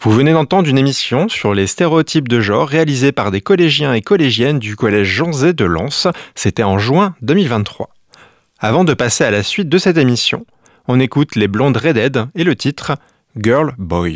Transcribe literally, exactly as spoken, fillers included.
Vous venez d'entendre une émission sur les stéréotypes de genre réalisée par des collégiens et collégiennes du collège Jean Zay de Lens. C'était en juin deux mille vingt-trois. Avant de passer à la suite de cette émission, on écoute les Blondes Redhead et le titre « Girl Boy ».